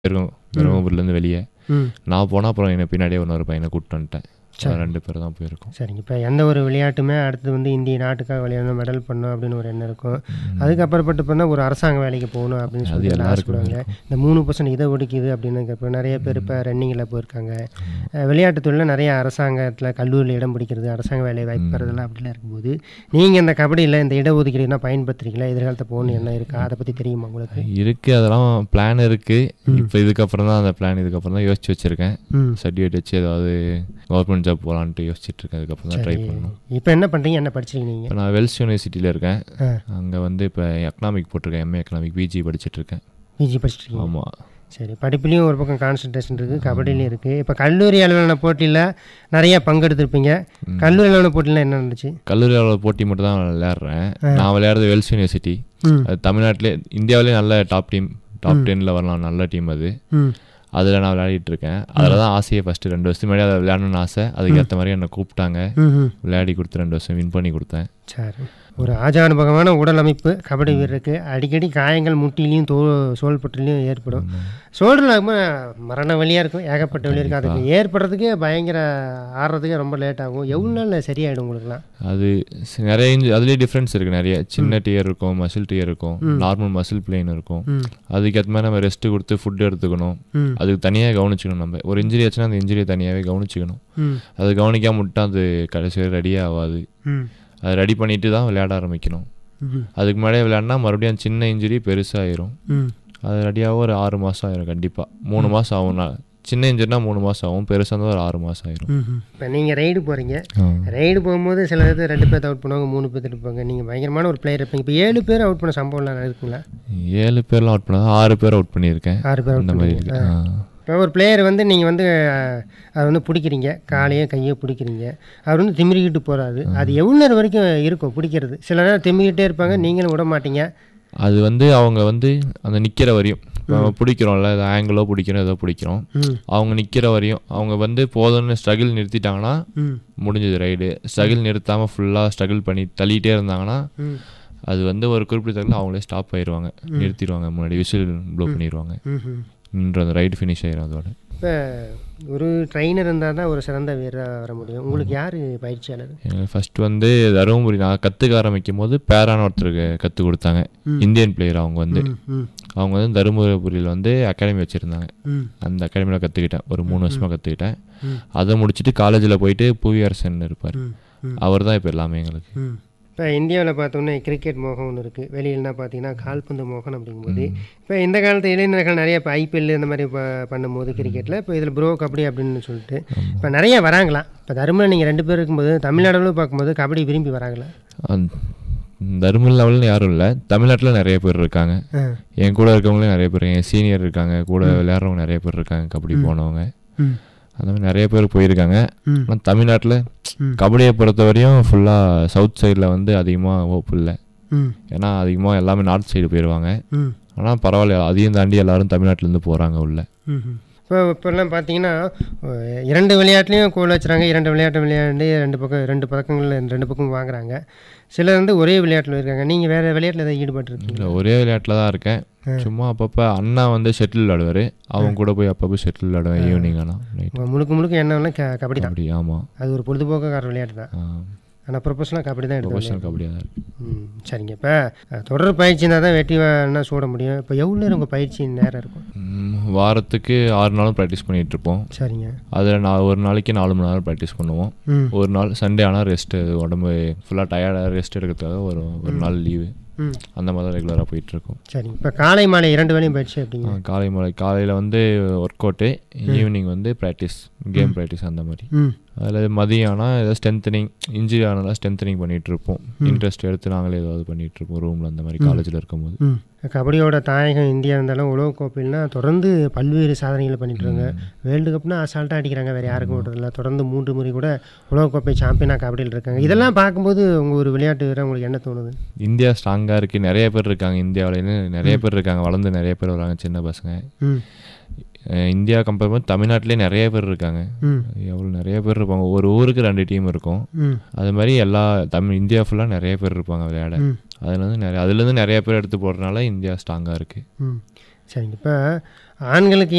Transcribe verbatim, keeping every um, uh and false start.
இருக்கும் தருமபுரிலேருந்து வெளியே. நான் போனால் அப்புறம் என்னை பின்னாடியே இன்னொரு பையனை கூப்பிட்டு வந்துட்டேன். ரெண்டு பேர் தான் போயிருக்கோம். சரிங்க. இப்போ எந்த ஒரு விளையாட்டுமே அடுத்து வந்து இந்திய நாட்டுக்காக விளையாடணும், மெடல் பண்ணணும் அப்படின்னு ஒரு எண்ணம் இருக்கும். அதுக்கப்புறப்பட்டு பண்ணால் ஒரு அரசாங்க வேலைக்கு போகணும் அப்படின்னு சொல்லி ஆசைப்படுவாங்க. இந்த மூணு பர்சன்ட் இதை ஒடுக்கிது அப்படின்னு இப்போ நிறைய பேர் இப்போ ரன்னிங்கில் போயிருக்காங்க. விளையாட்டு தொழிலில் நிறைய அரசாங்கத்தில் கல்லூரியில் இடம் பிடிக்கிறது, அரசாங்க வேலை வாய்ப்பு பெறதெல்லாம் அப்படிலாம் இருக்கும்போது நீங்கள் இந்த கபடியில் இந்த இடஒதுக்கீடுனா பயன்படுத்துறீங்களா? எதிர்காலத்தை போகணும்னு என்ன இருக்கா? அதை பற்றி தெரியுமா உங்களுக்கு? இருக்குது, அதெல்லாம் பிளான் இருக்குது. இப்போ இதுக்கப்புறம் தான் அந்த பிளான் இதுக்கப்புறம் தான் யோசிச்சு வச்சுருக்கேன். சர்டிஃபிகேட் வச்சு ஏதாவது கவர்மெண்ட் ஜாப் போகலான்ட்டு யோசிச்சுட்டு இருக்கேன். அதுக்கப்புறம் தான் ட்ரை பண்ணணும். இப்போ என்ன பண்ணுறீங்க, என்ன படிச்சிருக்கீங்க நீங்கள்? இப்போ நான் வெல்ஸ் யூனிவர்சிட்டியில் இருக்கேன். அங்கே வந்து இப்போ எக்கனாமிக் போட்டிருக்கேன். எம்ஏ எக்கனாமிக் பிஜி படிச்சுட்டு இருக்கேன். பிஜி படிச்சுட்டு? ஆமாம். சரி, படிப்புலேயும் ஒரு பக்கம் கான்சன்ட்ரேஷன் இருக்குது, கபடிலையும் இருக்குது. இப்போ கல்லூரி அளவிலான போட்டியில் நிறையா பங்கெடுத்துருப்பீங்க. கல்லூரி அளவிலான போட்டிலாம் என்ன நடந்துச்சு? கல்லூரி அளவில் போட்டி மட்டும் தான் விளையாடுறேன். நான் விளையாடுறது வெல்ஸ் யூனிவர்சிட்டி. அது தமிழ்நாட்டிலே இந்தியாவிலே நல்ல டாப் டீம், டாப் டென்னில் வரலாம், நல்ல டீம் அது. அதில் நான் விளையாடிட்டு இருக்கேன். அதில் தான் ஆசையை ஃபஸ்ட்டு ரெண்டு வருஷத்துக்கு முன்னாடி அதை விளையாடணும்னு ஆசை. அதுக்கேற்ற மாதிரி என்னை கூப்பிட்டாங்க, விளையாடி கொடுத்து ரெண்டு வருஷம் வின் பண்ணி கொடுத்தேன். சரி, ஒரு ஆஜானுபகமான உடல் அமைப்பு கபடி வீரருக்கு. அடிக்கடி காயங்கள் முட்டிலையும் தோ சோல்பட்டிலையும் ஏற்படும். சோல்டரில் மரண வழியாக இருக்கும், ஏகப்பட்ட வழியாக இருக்கும். அதுக்கு ஏற்படுறதுக்கே பயங்கர ஆடுறதுக்கே ரொம்ப லேட் ஆகும். எவ்வளோ நாள் சரியாயிடும் உங்களுக்குலாம்? அது நிறைய இன்ஜி அதுலேயே டிஃப்ரென்ஸ் இருக்குது. நிறைய சின்ன டியர் இருக்கும், மசில் டியர் இருக்கும், நார்மல் மசில் பிளேன் இருக்கும். அதுக்கேற்ற மாதிரி நம்ம ரெஸ்ட்டு கொடுத்து ஃபுட்டு எடுத்துக்கணும். அதுக்கு தனியாக கவனிச்சிக்கணும். நம்ம ஒரு இன்ஜுரி ஆச்சுன்னா அந்த இன்ஜுரியை தனியாகவே கவனிச்சிக்கணும். அது கவனிக்காம விட்டால் அது கடைசி ரெடியே ஆகாது. அதை ரெடி பண்ணிட்டு தான் விளையாட ஆரம்பிக்கணும். அதுக்கு முன்னாடியே விளையாடினா மறுபடியும் சின்ன இன்ஜுரி பெருசாகிடும். அது ரெடியாக ஒரு ஆறு மாதம் ஆயிரும். கண்டிப்பாக மூணு மாதம் ஆகும். சின்ன இன்ஜுரினா மூணு மாதம் ஆகும், பெருசாக இருந்தால் ஒரு ஆறு மாதம் ஆயிரும். இப்போ நீங்கள் ரைடு போகிறீங்க, ரைடு போகும்போது சில பேர் ரெண்டு பேர் அவுட் பண்ணுவாங்க, மூணு பேர் இருப்பாங்க. நீங்கள் பயங்கரமான ஒரு பிளேயர் இருப்பீங்க. இப்போ ஏழு பேர் அவுட் பண்ண சம்பவம்லாம் இருக்குங்களா? ஏழு பேர்லாம் அவுட் பண்ணால் ஆறு பேர் அவுட் பண்ணியிருக்கேன். ஆறு பேர் அந்த மாதிரி இருக்கு. இப்போ ஒரு பிளேயர் வந்து நீங்கள் வந்து அதை வந்து பிடிக்கிறீங்க, காலையோ கையோ பிடிக்கிறீங்க, அவர் வந்து திமிரிக்கிட்டு போகிறாரு. அது எவ்வளோ நேரம் வரைக்கும் இருக்கும் பிடிக்கிறது? சில நேரம் திமிரிக்கிட்டே இருப்பாங்க, நீங்களும் விட மாட்டீங்க. அது வந்து அவங்க வந்து அந்த நிற்கிற வரையும் நம்ம பிடிக்கிறோம்ல, அது ஆங்கிளோ பிடிக்கிறோம், ஏதோ பிடிக்கிறோம், அவங்க நிற்கிற வரையும் அவங்க வந்து போதும்னு ஸ்ட்ரகிள் நிறுத்திட்டாங்கன்னா முடிஞ்சது ரைடு. ஸ்ட்ரகிள் நிறுத்தாமல் ஃபுல்லாக ஸ்ட்ரகிள் பண்ணி தள்ளிகிட்டே இருந்தாங்கன்னா அது வந்து ஒரு குறிப்பிட்ட தகவல் அவங்களே ஸ்டாப் ஆயிடுவாங்க, நிறுத்திடுவாங்க, முன்னாடி விசில் ப்ளோ பண்ணிடுவாங்க. நின்ற அந்த ரைடு ஃபினிஷ் ஆயிடும் அதோட. இப்போ ஒரு ட்ரைனர் இருந்தால் தான் ஒரு சிறந்த வீரராக வர முடியும். உங்களுக்கு யார் பயிற்சியாளர்? ஃபஸ்ட்டு வந்து தருமபுரி நான் கற்றுக்க ஆரம்பிக்கும் போது பேரான ஒருத்தருக்கு கற்றுக் கொடுத்தாங்க, இந்தியன் பிளேயர். அவங்க வந்து அவங்க வந்து தருமபுரியில் வந்து அகாடமி வச்சுருந்தாங்க. அந்த அகாடமியில் கற்றுக்கிட்டேன், ஒரு மூணு வருஷமாக கற்றுக்கிட்டேன். அதை முடிச்சுட்டு காலேஜில் போயிட்டு புவியரசன் இருப்பார், அவர் தான் இப்போ எல்லாமே எங்களுக்கு. இப்போ இந்தியாவில் பார்த்தோன்னே கிரிக்கெட் மோகம் ஒன்று இருக்குது, வெளியில்னா பார்த்தீங்கன்னா கால்பந்து மோகம். அப்படிங்கும்போது இப்போ இந்த காலத்து இளைஞர்கள் நிறைய இப்போ ஐபிஎல் இந்த மாதிரி இப்போ பண்ணும்போது கிரிக்கெட்டில் இப்போ இதில் ப்ரோ கபடி அப்படின்னு சொல்லிட்டு இப்போ நிறைய வராங்களாம். இப்போ தருமபுரியில் நீங்கள் ரெண்டு பேர் இருக்கும்போது தமிழ்நாடுல பார்க்கும்போது கபடி விரும்பி வராங்களா? தருமபுரி லெவலில் யாரும் இல்லை, தமிழ்நாட்டில் நிறைய பேர் இருக்காங்க. என் கூட இருக்கவங்களே நிறைய பேர், என் சீனியர் இருக்காங்க, கூட விளையாடுறவங்க நிறைய பேர் இருக்காங்க, கபடி போனவங்க அந்த மாதிரி நிறைய பேர் போயிருக்காங்க. ஆனால் தமிழ்நாட்டில் கபடியை பொறுத்த வரையும் ஃபுல்லாக சவுத் சைடில் வந்து அதிகமாக ஹோப் இல்லை. ஏன்னா அதிகமாக எல்லாமே நார்த் சைடு போயிடுவாங்க. ஆனால் பரவாயில்ல, அதையும் தாண்டி எல்லாரும் தமிழ்நாட்டிலேருந்து போகிறாங்க உள்ள. இப்போ இப்போல்லாம் பார்த்தீங்கன்னா இரண்டு விளையாட்டுலேயும் கோல் வச்சுறாங்க, இரண்டு விளையாட்டு விளையாண்டு ரெண்டு பக்கம் ரெண்டு பதக்கங்கள் ரெண்டு பக்கம் வாங்குறாங்க. சிலர் வந்து ஒரே விளையாட்டில் இருக்காங்க. நீங்கள் வேறு விளையாட்டில் ஏதாவது ஈடுபட்டு இருக்கீங்களா? ஒரே விளையாட்டில் தான் இருக்கேன். சும்மா அப்பப்போ அண்ணா வந்து ஷட்டில் விளையாடுவார், அவங்க கூட போய் அப்பப்போ ஷட்டில் விளையாடுவேன் ஈவினிங். ஆனால் முழுக்க முழுக்க என்ன க கபடி தான். அப்படி ஆமாம், அது ஒரு பொழுதுபோக்கார விளையாட்டு தான். ஆனால் ப்ரொஃபஷனலாக கபடி தான் எடுத்து. ப்ரொஃபஷனல் கபடியாக தான் இருக்குது. ம், சரிங்க. இப்போ தொடர் பயிற்சி இருந்தால் தான் வெற்றி வேணா சூட முடியும். இப்போ எவ்வளோ நேரம் உங்கள் பயிற்சி நேரம் இருக்கும்? வாரத்துக்கு ஆறு நாளும் ப்ராக்டிஸ் பண்ணிகிட்டு இருப்போம். சரிங்க. அதில் நான் ஒரு நாளைக்கு நாலு மணி நேரம் ப்ராக்டிஸ் பண்ணுவோம். ஒரு நாள் சண்டே ஆனால் ரெஸ்ட்டு, உடம்பு ஃபுல்லாக டயர்டாக ரெஸ்ட் எடுக்கிறதுக்காக ஒரு ஒரு நாள் லீவு. அந்த மாதிரி தான் ரெகுலராக போயிட்டுருக்கோம். சரி, இப்போ காலை மாலை இரண்டு வேலையும் பயிற்சி அப்படிங்க? காலை மாலை, காலையில் வந்து ஒர்க் அவுட்டு, ஈவினிங் வந்து ப்ராக்டிஸ், கேம் ப்ராக்டிஸ் அந்த மாதிரி. அதில் மதியம் ஆனால் ஏதாவது ஸ்ட்ரென்த்தனிங், இன்ஜுரி ஆனாலும் ஸ்ட்ரென்த்தனிங் பண்ணிகிட்ருப்போம். இன்ட்ரெஸ்ட் எடுத்து நாங்களே ஏதாவது பண்ணிகிட்ருப்போம் ரூமில் அந்த மாதிரி காலேஜில் இருக்கும்போது. கபடியோட தாயகம் இந்தியா இருந்தாலும் உலக கோப்பையில்னால் தொடர்ந்து பல்வேறு சாதனைகளை பண்ணிட்டுருங்க. வேர்ல்டு கப்னா அசால்ட்டாக அடிக்கிறாங்க, வேறு யாருக்கும் விடுறதில்ல. தொடர்ந்து மூன்று முறை கூட உலகக்கோப்பை சாம்பியனாக கபடியில் இருக்காங்க. இதெல்லாம் பார்க்கும்போது உங்கள் ஒரு விளையாட்டு வீரர் உங்களுக்கு என்ன தோணுது? இந்தியா ஸ்ட்ராங்காக இருக்குது, நிறைய பேர் இருக்காங்க இந்தியாவிலேருந்து, நிறைய பேர் இருக்காங்க, வளர்ந்து நிறைய பேர் வராங்க, சின்ன பசங்க. இந்தியா கம்பேர் பண்ணி தமிழ்நாட்டிலே நிறைய பேர் இருக்காங்க. எவ்வளோ நிறைய பேர் இருப்பாங்க, ஒரு ஊருக்கு ரெண்டு டீம் இருக்கும். அது மாதிரி எல்லா தமிழ் இந்தியா ஃபுல்லாக நிறைய பேர் இருப்பாங்க விளையாட. அதுலேருந்து நிறைய அதுலேருந்து நிறைய பேர் எடுத்து போடுறதுனால இந்தியா ஸ்ட்ராங்காக இருக்குது. சரிங்க. இப்போ ஆண்களுக்கு